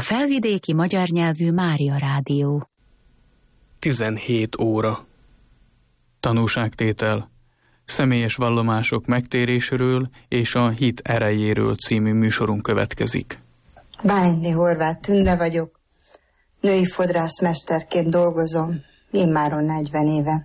Felvidéki magyar nyelvű Mária Rádió. 17 óra. Tanúságtétel. Személyes vallomások megtéréséről és a hit erejéről című műsorunk következik. Bálintné Horváth Tünde vagyok. Női fodrászmesterként dolgozom, immáron 40 éve.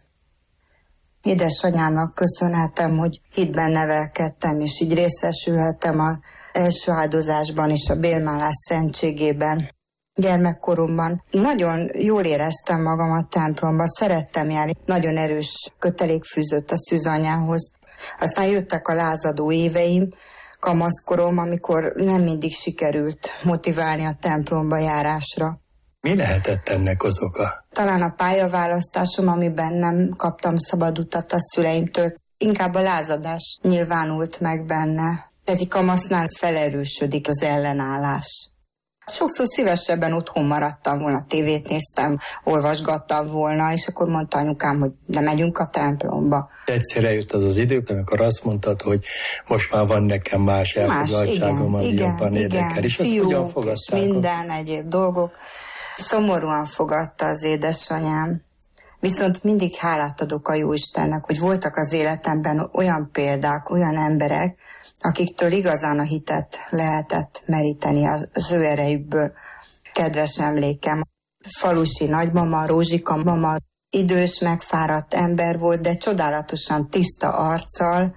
Édesanyámnak köszönhetem, hogy hitben nevelkedtem, és így részesülhettem az első áldozásban és a bélmálás szentségében. Gyermekkoromban nagyon jól éreztem magam a templomban, szerettem járni, nagyon erős kötelék fűzött a szűzanyához. Aztán jöttek a lázadó éveim, kamaszkorom, amikor nem mindig sikerült motiválni a templomba járásra. Mi lehetett ennek az oka? Talán a pályaválasztásom, amiben nem kaptam szabad utat a szüleimtől, inkább a lázadás nyilvánult meg benne. Egy kamasznál felerősödik az ellenállás. Sokszor szívesebben otthon maradtam volna, tévét néztem, olvasgattam volna, és akkor mondta anyukám, hogy de megyünk a templomba. Egyszerre jött az az idő, amikor azt mondtad, hogy most már van nekem más elfoglaltságom, ami jobban érdekel. És ezt hogyan fogadták? Minden egyéb dolgok. Szomorúan fogadta az édesanyám. Viszont mindig hálát adok a Jóistennek, hogy voltak az életemben olyan példák, olyan emberek, akiktől igazán a hitet lehetett meríteni az ő erejükből. Kedves emlékem, falusi nagymama, Rózsika mama, idős, megfáradt ember volt, de csodálatosan tiszta arccal.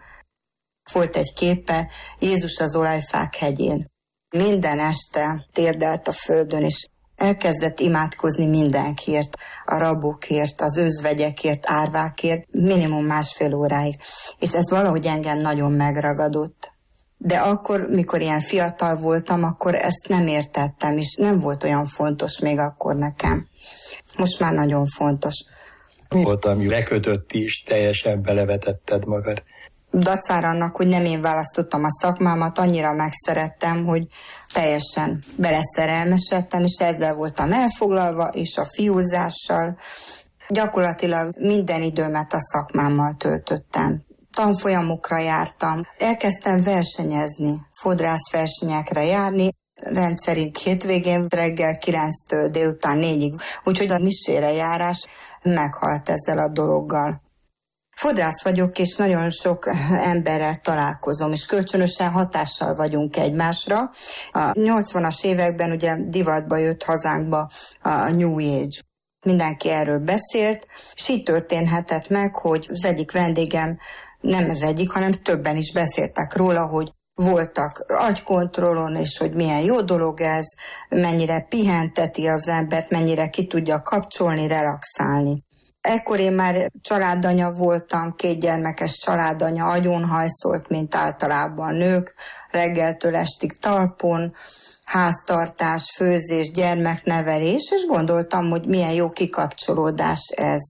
Volt egy képe, Jézus az olajfák hegyén. Minden este térdelt a földön, és elkezdett imádkozni mindenkiért, a rabokért, az özvegyekért, árvákért, minimum 1,5 óráig. És ez valahogy engem nagyon megragadott. De akkor, mikor ilyen fiatal voltam, akkor ezt nem értettem, és nem volt olyan fontos még akkor nekem. Most már nagyon fontos. Mi volt, ami lekötött is, teljesen belevetetted magad? Dacára annak, hogy nem én választottam a szakmámat, annyira megszerettem, hogy teljesen beleszerelmesedtem, és ezzel voltam elfoglalva, és a fiúzással. Gyakorlatilag minden időmet a szakmámmal töltöttem. Tanfolyamokra jártam, elkezdtem versenyezni, fodrászversenyekre járni, rendszerint hétvégén reggel 9-től délután 4-ig, úgyhogy a misére járás meghalt ezzel a dologgal. Fodrász vagyok, és nagyon sok emberrel találkozom, és kölcsönösen hatással vagyunk egymásra. A 80-as években ugye divatba jött hazánkba a New Age. Mindenki erről beszélt, és így történhetett meg, hogy az egyik vendégem, nem az egyik, hanem többen is beszéltek róla, hogy voltak agykontrollon, és hogy milyen jó dolog ez, mennyire pihenteti az embert, mennyire ki tudja kapcsolni, relaxálni. Ekkor én már családanya voltam, 2 gyermekes családanya, agyonhajszolt, mint általában nők, reggeltől estig talpon, háztartás, főzés, gyermeknevelés, és gondoltam, hogy milyen jó kikapcsolódás ez.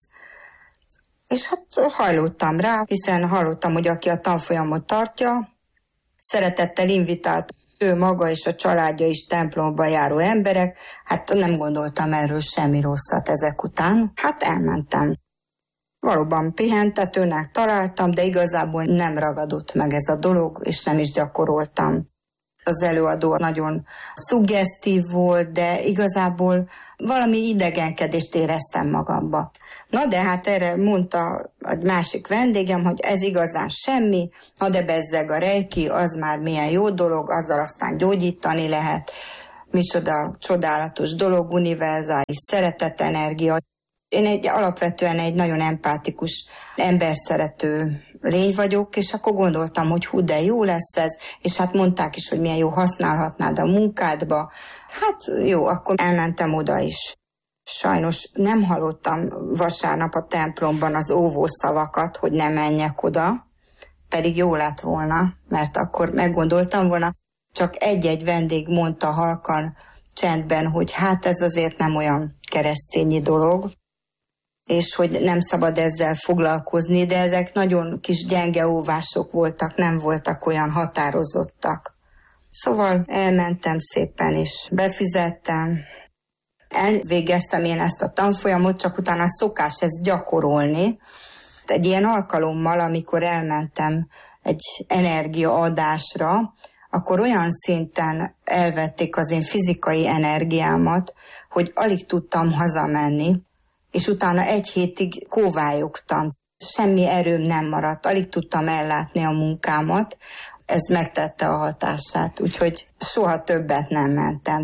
És hát hajlottam rá, hiszen hallottam, hogy aki a tanfolyamot tartja, szeretettel invitált ő maga és a családja is templomba járó emberek, hát nem gondoltam erről semmi rosszat ezek után. Hát elmentem. Valóban pihentetőnek találtam, de igazából nem ragadott meg ez a dolog, és nem is gyakoroltam. Az előadó nagyon szuggesztív volt, de igazából valami idegenkedést éreztem magamba. Na de hát erre mondta egy másik vendégem, hogy ez igazán semmi, na de bezzeg a reiki, az már milyen jó dolog, azzal aztán gyógyítani lehet. Micsoda csodálatos dolog, univerzális szeretetenergia. Én alapvetően egy nagyon empátikus, emberszerető lény vagyok, és akkor gondoltam, hogy hú, de jó lesz ez, és hát mondták is, hogy milyen jó használhatnád a munkádba. Hát jó, akkor elmentem oda is. Sajnos nem hallottam vasárnap a templomban az óvószavakat, hogy ne menjek oda, pedig jó lett volna, mert akkor meggondoltam volna, csak egy-egy vendég mondta halkan, csendben, hogy hát ez azért nem olyan keresztényi dolog, és hogy nem szabad ezzel foglalkozni, de ezek nagyon kis gyenge óvások voltak, nem voltak olyan határozottak. Szóval elmentem szépen, és befizettem. Elvégeztem én ezt a tanfolyamot, csak utána szokás ezt gyakorolni. Egy ilyen alkalommal, amikor elmentem egy energiaadásra, akkor olyan szinten elvették az én fizikai energiámat, hogy alig tudtam hazamenni, és utána 1 hétig kóvályogtam. Semmi erőm nem maradt, alig tudtam ellátni a munkámat. Ez megtette a hatását, úgyhogy soha többet nem mentem.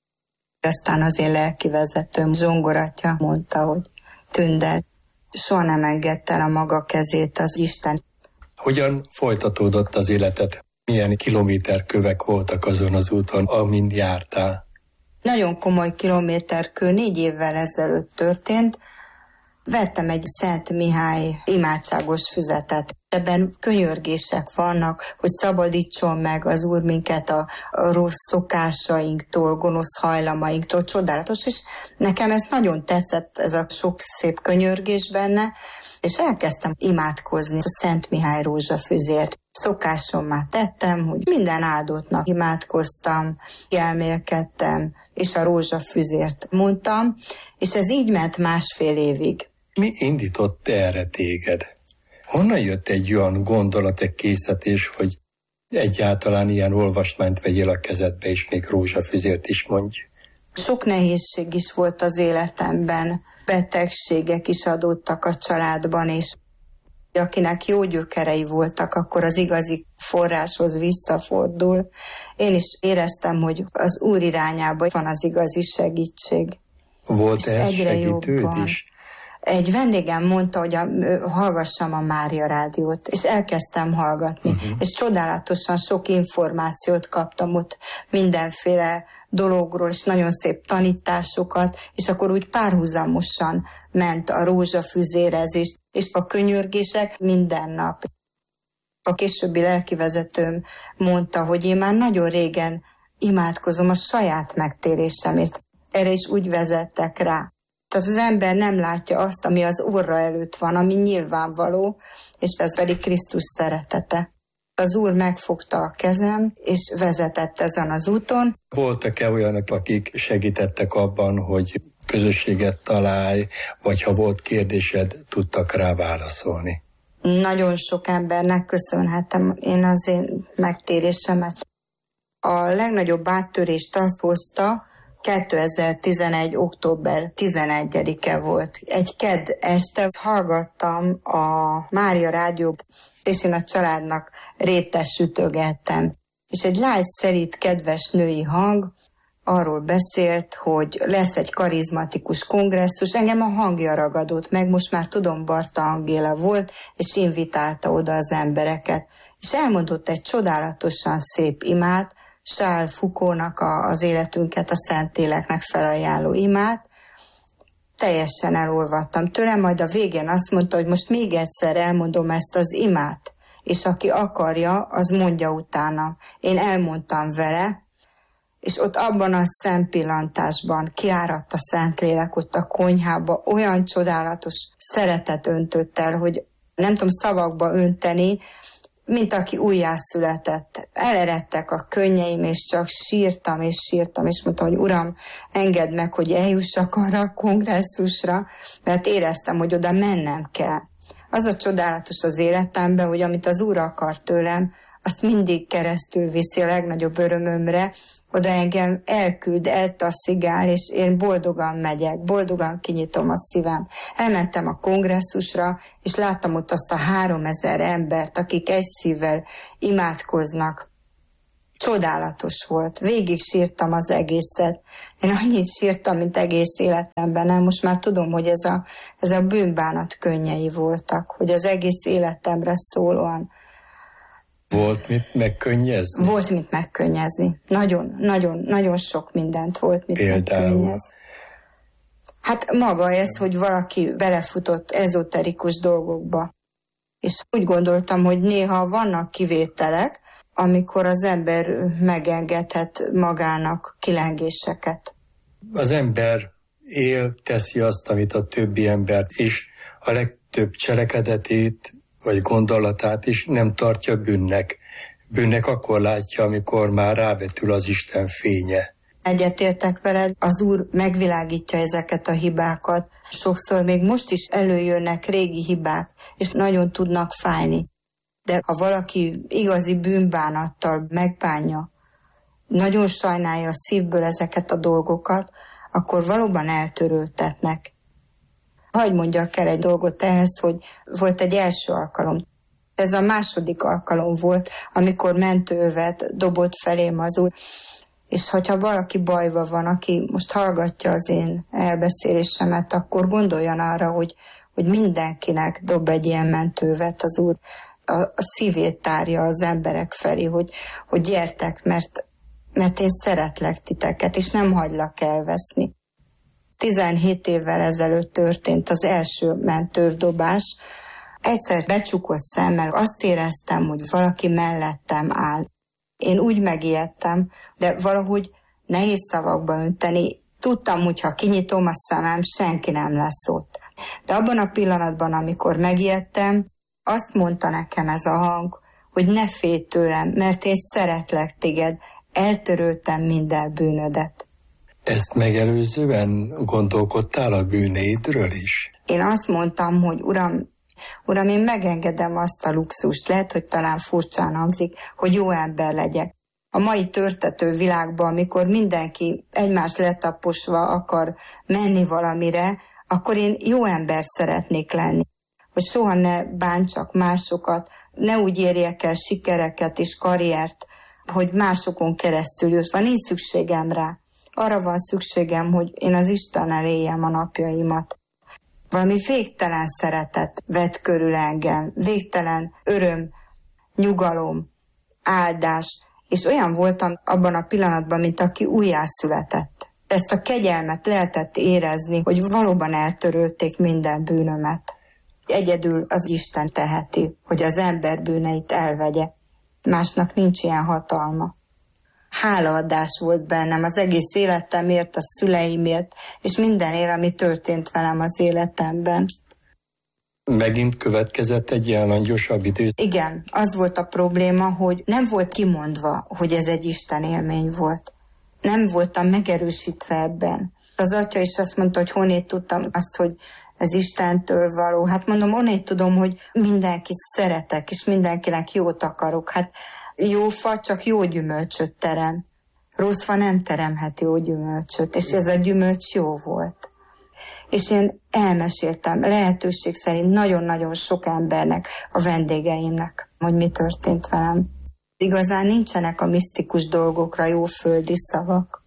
Aztán az én lelkivezetőm, zongoratja mondta, hogy Tünde, soha nem engedte el a maga kezét az Isten. Hogyan folytatódott az életed? Milyen kilométerkövek voltak azon az úton, amin jártál? Nagyon komoly kilométerkő 4 évvel ezelőtt történt. Vettem egy Szent Mihály imádságos füzetet. Ebben könyörgések vannak, hogy szabadítson meg az Úr minket a rossz szokásainktól, gonosz hajlamainktól. Csodálatos, és nekem ez nagyon tetszett, ez a sok szép könyörgés benne, és elkezdtem imádkozni a Szent Mihály rózsafüzért. Szokásommá tettem, hogy minden áldottnak imádkoztam, elmélkedtem, és a rózsafüzért mondtam, és ez így ment 1,5 évig. Mi indított erre téged? Honnan jött egy olyan gondolat, egy készítés, hogy egyáltalán ilyen olvasmányt vegyél a kezedbe, és még rózsafüzért is mondj? Sok nehézség is volt az életemben, betegségek is adódtak a családban, és akinek jó gyökerei voltak, akkor az igazi forráshoz visszafordul. Én is éreztem, hogy az Úr irányában van az igazi segítség. Volt ez segítőd is? Egy vendégem mondta, hogy hallgassam a Mária rádiót, és elkezdtem hallgatni, és csodálatosan sok információt kaptam ott mindenféle dologról, és nagyon szép tanításokat, és akkor úgy párhuzamosan ment a rózsafüzérezés, és a könyörgések minden nap. A későbbi lelkivezetőm mondta, hogy én már nagyon régen imádkozom a saját megtérésemért. Erre is úgy vezettek rá. Tehát az ember nem látja azt, ami az orra előtt van, ami nyilvánvaló, és ez pedig Krisztus szeretete. Az Úr megfogta a kezem, és vezetett ezen az úton. Voltak-e olyanok, akik segítettek abban, hogy közösséget találj, vagy ha volt kérdésed, tudtak rá válaszolni? Nagyon sok embernek köszönhetem én az én megtérésemet. A legnagyobb áttörést azt hozta, 2011. október 11-e volt. Egy kedd este hallgattam a Mária rádiót, és én a családnak rétes sütögettem. És egy lágy, szerint, kedves női hang arról beszélt, hogy lesz egy karizmatikus kongresszus. Engem a hangja ragadott meg, most már tudom, Barta Angéla volt, és invitálta oda az embereket. És elmondott egy csodálatosan szép imát, Charles Foucault-nak az életünket a Szentléleknek felajánló imát. Teljesen elolvadtam tőle, majd a végén azt mondta, hogy most még egyszer elmondom ezt az imát, és aki akarja, az mondja utána. Én elmondtam vele, és ott abban a szempillantásban kiáradt a Szentlélek ott a konyhába, olyan csodálatos szeretet öntött el, hogy nem tudom szavakba önteni, mint aki újjászületett. Eleredtek a könnyeim, és csak sírtam, és mondtam, hogy Uram, engedd meg, hogy eljussak arra a kongresszusra, mert éreztem, hogy oda mennem kell. Az a csodálatos az életemben, hogy amit az Úr akar tőlem, azt mindig keresztül viszi a legnagyobb örömömre, oda engem elküld, eltaszigál, és én boldogan megyek, boldogan kinyitom a szívem. Elmentem a kongresszusra, és láttam ott azt a 3000 embert, akik egy szívvel imádkoznak. Csodálatos volt. Végig sírtam az egészet. Én annyit sírtam, mint egész életemben. Nem, most már tudom, hogy ez a bűnbánat könnyei voltak, hogy az egész életemre szólóan. Volt mit megkönnyezni? Volt mit megkönnyezni. Nagyon sok mindent volt mit megkönnyezni. Hát maga ez, hogy valaki belefutott ezoterikus dolgokba. És úgy gondoltam, hogy néha vannak kivételek, amikor az ember megengedhet magának kilengéseket. Az ember él, teszi azt, amit a többi embert is, a legtöbb cselekedetét vagy gondolatát is nem tartja bűnnek. Bűnnek akkor látja, amikor már rávetül az Isten fénye. Egyetértek veled, az Úr megvilágítja ezeket a hibákat. Sokszor még most is előjönnek régi hibák, és nagyon tudnak fájni. de ha valaki igazi bűnbánattal megbánja, nagyon sajnálja a szívből ezeket a dolgokat, akkor valóban eltöröltetnek. Hagy mondjak el egy dolgot ehhez, hogy volt egy első alkalom. Ez a második alkalom volt, amikor mentőövet dobott felém az úr. És hogyha valaki bajba van, aki most hallgatja az én elbeszélésemet, akkor gondoljon arra, hogy mindenkinek dob egy ilyen mentővet az úr. A szívét tárja az emberek felé, hogy gyertek, mert én szeretlek titeket, és nem hagylak elveszni. 17 évvel ezelőtt történt az első mentővdobás. Egyszer becsukott szemmel azt éreztem, hogy valaki mellettem áll. Én úgy megijedtem, de valahogy nehéz szavakba önteni. Tudtam, hogy ha kinyitom a szemem, senki nem lesz ott. De abban a pillanatban, amikor megijedtem, azt mondta nekem ez a hang, hogy ne félj tőlem, mert én szeretlek téged, eltöröltem minden bűnödet. Ezt megelőzően gondolkodtál a bűneidről is? Én azt mondtam, hogy Uram, én megengedem azt a luxust, lehet, hogy talán furcsán hangzik, hogy jó ember legyek. A mai törtető világban, amikor mindenki egymás letaposva akar menni valamire, akkor én jó ember szeretnék lenni. Hogy soha ne bántsak másokat, ne úgy érjek el sikereket és karriert, hogy másokon keresztül jött. Van én szükségem rá. Arra van szükségem, hogy én az Istennel éljem a napjaimat. Valami végtelen szeretet vett körül engem, végtelen öröm, nyugalom, áldás, és olyan voltam abban a pillanatban, mint aki újjászületett. Ezt a kegyelmet lehetett érezni, hogy valóban eltörölték minden bűnömet. Egyedül az Isten teheti, hogy az ember bűneit elvegye. Másnak nincs ilyen hatalma. Hálaadás volt bennem az egész életemért, a szüleimért, és mindenért, ami történt velem az életemben. Megint következett egy ilyen langyosabb idő? Igen, az volt a probléma, hogy nem volt kimondva, hogy ez egy Isten élmény volt. Nem voltam megerősítve ebben. Az atya is azt mondta, hogy honnét tudtam azt, hogy ez Istentől való. Hát mondom, honnét tudom, hogy mindenkit szeretek, és mindenkinek jót akarok. Hát jó fa csak jó gyümölcsöt terem. Rossz fa nem teremhet jó gyümölcsöt, és ez a gyümölcs jó volt. És én elmeséltem lehetőség szerint nagyon-nagyon sok embernek, a vendégeimnek, hogy mi történt velem. Igazán nincsenek a misztikus dolgokra jó földi szavak.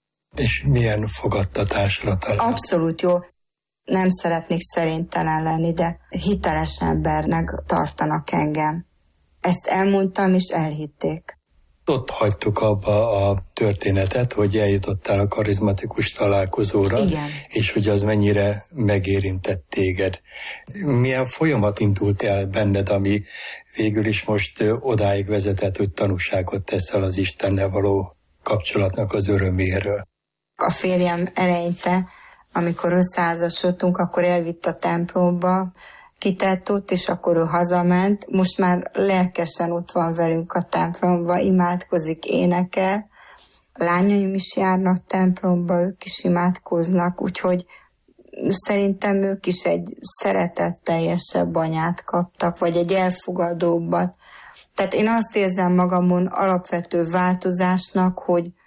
És milyen fogadtatásra talál? Abszolút jó. Nem szeretnék szerénytelen lenni, de hiteles embernek tartanak engem. Ezt elmondtam, és elhitték. Ott hagytuk abba a történetet, hogy eljutottál a karizmatikus találkozóra, igen, és hogy az mennyire megérintett téged. Milyen folyamat indult el benned, ami végül is most odáig vezetett, hogy tanúságot teszel az Istennel való kapcsolatnak az öröméről? A férjem eleinte, amikor összeházasodtunk, akkor elvitt a templomba, kitett ott, és akkor ő hazament. Most már lelkesen ott van velünk a templomba, imádkozik, énekel. A lányaim is járnak templomba, ők is imádkoznak, úgyhogy szerintem ők is egy szeretetteljesebb anyát kaptak, vagy egy elfogadóbbat. Tehát én azt érzem magamon alapvető változásnak,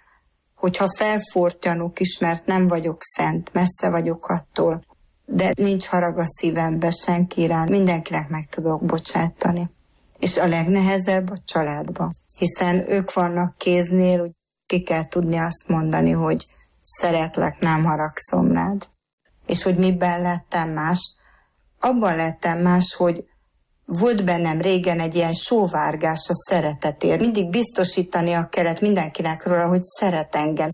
hogyha felfortyanok is, mert nem vagyok szent, messze vagyok attól, de nincs harag a szívembe senki iránt, mindenkinek meg tudok bocsátani. És a legnehezebb a családban, hiszen ők vannak kéznél, úgy ki kell tudni azt mondani, hogy szeretlek, nem haragszom rád. És hogy miben lettem más? Abban lettem más, hogy volt bennem régen egy ilyen sóvárgás a szeretetért. Mindig biztosítania kellett mindenkinek róla, hogy szeret engem.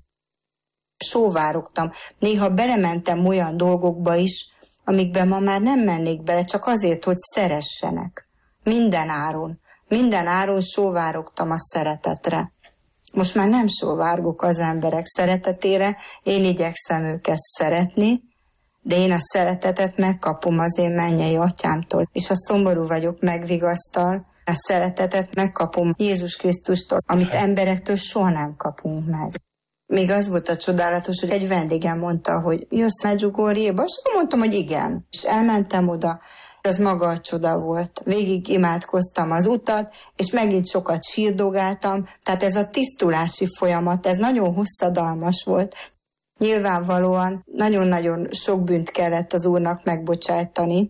Sóvárogtam. Néha belementem olyan dolgokba is, amikben ma már nem mennék bele, csak azért, hogy szeressenek. Minden áron. Minden áron sóvárogtam a szeretetre. Most már nem sóvárgok az emberek szeretetére, én igyekszem őket szeretni, de én a szeretetet megkapom az én mennyei atyámtól, és ha szomorú vagyok, megvigasztal, a szeretetet megkapom Jézus Krisztustól, amit emberektől soha nem kapunk meg. Még az volt a csodálatos, hogy egy vendégem mondta, hogy jössz Medjugorjéba, és mondtam, hogy igen. És elmentem oda, Ez maga a csoda volt. Végig imádkoztam az utat, és megint sokat sírdogáltam, tehát ez a tisztulási folyamat, ez nagyon hosszadalmas volt. Nyilvánvalóan nagyon-nagyon sok bűnt kellett az Úrnak megbocsájtani.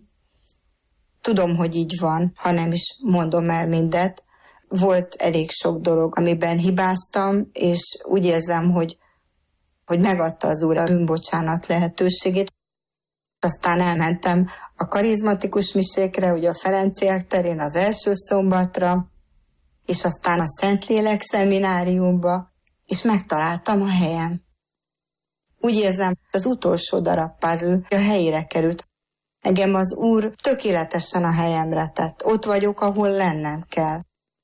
Tudom, hogy így van, ha nem is mondom el mindet. Volt elég sok dolog, amiben hibáztam, és úgy érzem, hogy megadta az Úr a bűnbocsánat lehetőségét. Aztán elmentem a karizmatikus misékre, ugye a Ferenciek terén az első szombatra, és aztán a Szentlélek szemináriumba, és megtaláltam a helyem. Úgy érzem, az utolsó darab puzzle a helyére került. Engem az Úr tökéletesen a helyemre tett. Ott vagyok, ahol lennem kell.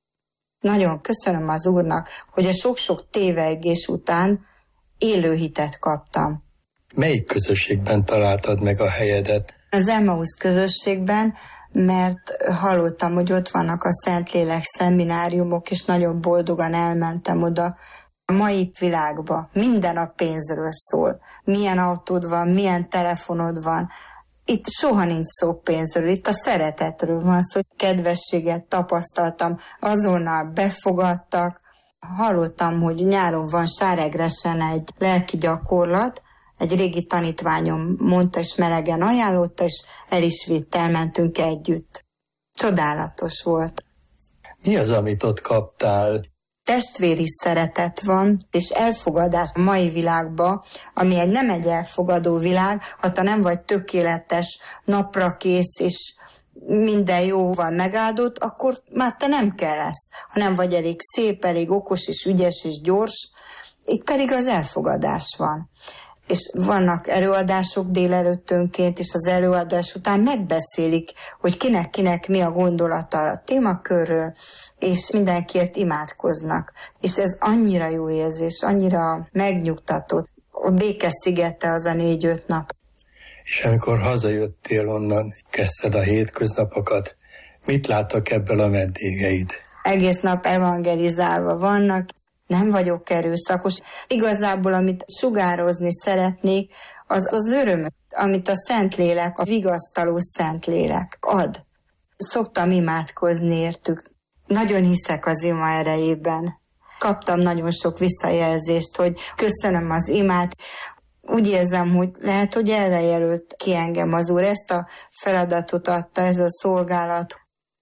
Nagyon köszönöm az Úrnak, hogy a sok-sok tévegés után élő hitet kaptam. Melyik közösségben találtad meg a helyedet? Az Emmaus közösségben, mert hallottam, hogy ott vannak a Szentlélek szemináriumok, és nagyon boldogan elmentem oda. A mai világban minden a pénzről szól. Milyen autód van, milyen telefonod van. Itt soha nincs szó pénzről, itt a szeretetről van szó. Kedvességet tapasztaltam, azonnal befogadtak. Hallottam, hogy nyáron van Sáregresen egy lelki gyakorlat, egy régi tanítványom mondta, és melegen ajánlotta, és el is vitt, elmentünk együtt. Csodálatos volt. Mi az, amit ott kaptál? Testvéri szeretet van, és elfogadás a mai világban, ami nem egy elfogadó világ, ha te nem vagy tökéletes, napra kész, és minden jóval megáldott, akkor már te nem kell lesz. Ha nem vagy elég szép, elég okos, és ügyes, és gyors, itt pedig az elfogadás van. És vannak előadások délelőttönként, és az előadás után megbeszélik, hogy kinek mi a gondolata a témakörről, és mindenkiért imádkoznak. És ez annyira jó érzés, annyira megnyugtató. A béke szigete az a 4-5 nap. És amikor hazajöttél onnan, kezdted a hétköznapokat, mit láttak ebből a vendégeid? Egész nap evangelizálva vannak, nem vagyok erőszakos. Igazából, amit sugározni szeretnék, az öröm, amit a Szentlélek, a vigasztaló Szentlélek ad. Szoktam imádkozni értük. Nagyon hiszek az ima erejében. Kaptam nagyon sok visszajelzést, hogy köszönöm az imát. Úgy érzem, hogy lehet, hogy erre jelölt ki engem az Úr. Ezt a feladatot adta, ez a szolgálat.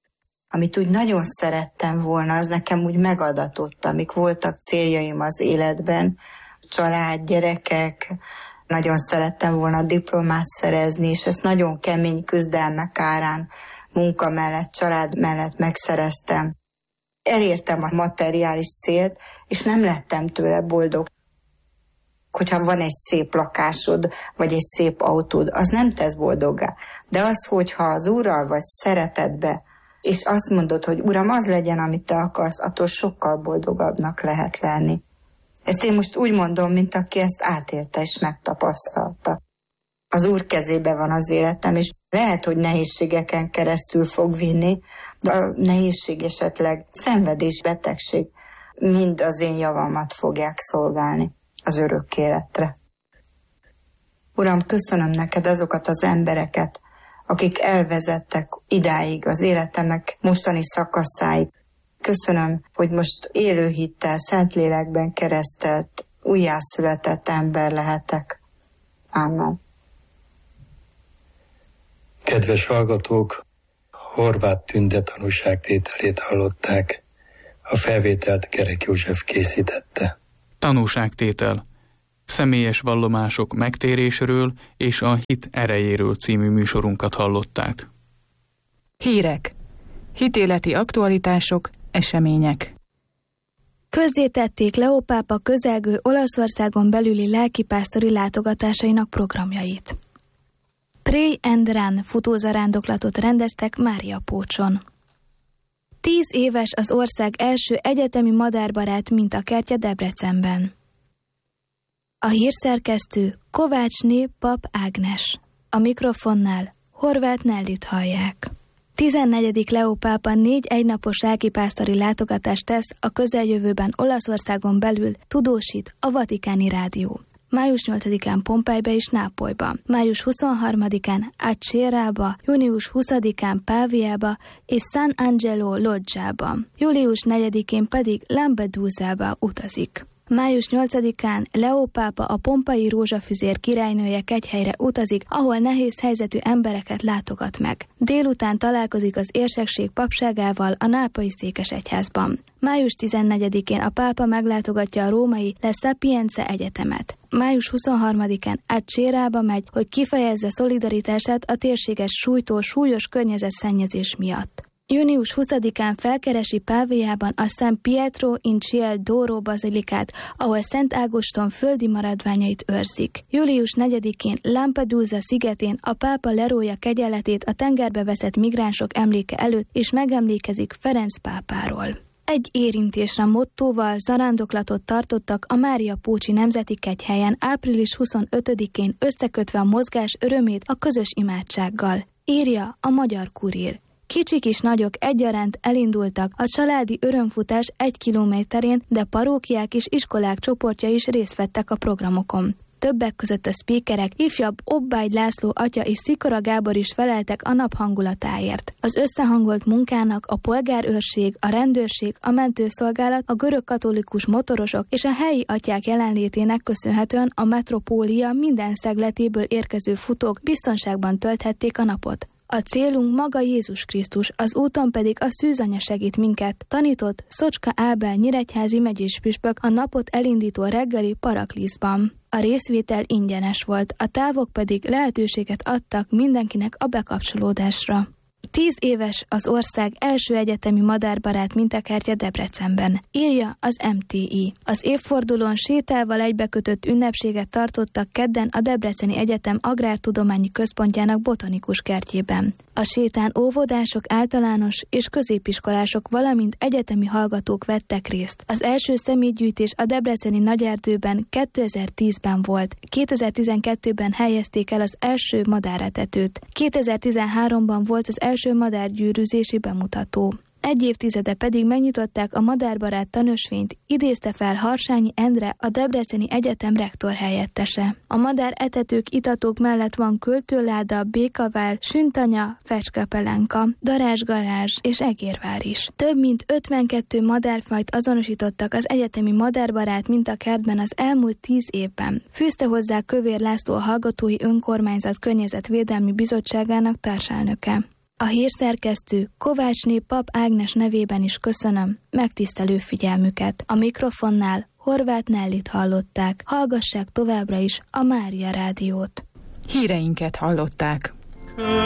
Amit úgy nagyon szerettem volna, az nekem úgy megadatott, amik voltak céljaim az életben. Család, gyerekek, nagyon szerettem volna diplomát szerezni, és ezt nagyon kemény küzdelmek árán, munka mellett, család mellett megszereztem. Elértem a materiális célt, és nem lettem tőle boldog. Hogyha van egy szép lakásod, vagy egy szép autód, az nem tesz boldoggá. De az, hogyha az Úrral vagy szeretetbe, és azt mondod, hogy Uram, az legyen, amit te akarsz, attól sokkal boldogabbnak lehet lenni. Ezt én most úgy mondom, mint aki ezt átélte és megtapasztalta. Az Úr kezébe van az életem, és lehet, hogy nehézségeken keresztül fog vinni, de a nehézség esetleg szenvedés, betegség mind az én javamat fogják szolgálni az örök életre. Uram, köszönöm neked azokat az embereket, akik elvezettek idáig az életemek mostani szakaszáig. Köszönöm, hogy most élő hittel, Szentlélekben keresztelt, újjászületett ember lehetek. Ámen. Kedves hallgatók, Horváth Tünde tanúságtételét hallották. A felvételt Kerek József készítette. Tanúságtétel. Személyes vallomások megtérésről és a hit erejéről című műsorunkat hallották. Hírek. Hitéleti aktualitások, események. Közzétették Leó pápa közelgő Olaszországon belüli lelkipásztori látogatásainak programjait. Pray and Run futózarándoklatot rendeztek Máriapócson. 10 éves az ország első egyetemi madárbarát mintakertje Debrecenben. A hírszerkesztő Kovácsné Pap Ágnes. A mikrofonnál Horváth Nellit hallják. 14. Leó pápa 4 egynapos lelkipásztori látogatást tesz a közeljövőben Olaszországon belül, tudósít a Vatikáni Rádió. május 8-án Pompejbe és Nápolyba, május 23-án Acerába, június 20-án Páviába és San Angelo Loggiába, július 4-én pedig Lampedusába utazik. Május 8-án Leó pápa a pompai rózsafüzér királynője kegyhelyre utazik, ahol nehéz helyzetű embereket látogat meg. Délután találkozik az érsekség papságával a nápolyi székesegyházban. Május 14-én a pápa meglátogatja a római La Sapienza Egyetemet. Május 23-án Acerába megy, hogy kifejezze szolidaritását a térséget sújtó súlyos környezetszennyezés miatt. Június 20-án felkeresi Páviában a San Pietro in Ciel d'Oro bazilikát, ahol Szent Ágoston földi maradványait őrzik. Július 4-én Lampedusa szigetén a pápa lerója kegyeletét a tengerbe veszett migránsok emléke előtt, és megemlékezik Ferenc pápáról. Egy érintésre mottóval zarándoklatot tartottak a Mária Pócsi Nemzeti Kegyhelyen április 25-én, összekötve a mozgás örömét a közös imádsággal, írja a Magyar Kurír. Kicsik és nagyok egyaránt elindultak a családi örömfutás 1 kilométerén, de parókiák és iskolák csoportja is részt vettek a programokon. Többek között a speakerek, ifjabb Obbágy László atya és Szikora Gábor is feleltek a nap hangulatáért. Az összehangolt munkának a polgárőrség, a rendőrség, a mentőszolgálat, a görögkatolikus motorosok és a helyi atyák jelenlétének köszönhetően a metropólia minden szegletéből érkező futók biztonságban tölthették a napot. A célunk maga Jézus Krisztus, az úton pedig a szűzanya segít minket, tanított Szocska Ábel nyíregyházi megyés püspök a napot elindító reggeli Parakliszban. A részvétel ingyenes volt, a távok pedig lehetőséget adtak mindenkinek a bekapcsolódásra. 10 éves az ország első egyetemi madárbarát mintakertje Debrecenben, írja az MTI. Az évfordulón sétával egybekötött ünnepséget tartottak kedden a Debreceni Egyetem Agrártudományi Központjának botanikus kertjében. A sétán óvodások, általános és középiskolások, valamint egyetemi hallgatók vettek részt. Az első személygyűjtés a debreceni Nagyerdőben 2010-ben volt, 2012-ben helyezték el az első madáretetőt, 2013-ban volt az első madárgyűrűzési bemutató. Egy évtizede pedig megnyitották a madárbarát tanösvényt, idézte fel Harsányi Endre, a Debreceni Egyetem rektor helyettese. A madár etetők, itatók mellett van költőláda, békavár, süntanya, fecskepelenka, darázsgarázs és egérvár is. Több mint 52 madárfajt azonosítottak az egyetemi madárbarát mintakertben az elmúlt 10 évben. Fűzte hozzá Kövér László, a Hallgatói Önkormányzat Környezetvédelmi Bizottságának társelnöke. A hírszerkesztő Kovácsné Pap Ágnes nevében is köszönöm megtisztelő figyelmüket. A mikrofonnál Horváth Nellit hallották. Hallgassák továbbra is a Mária Rádiót. Híreinket hallották.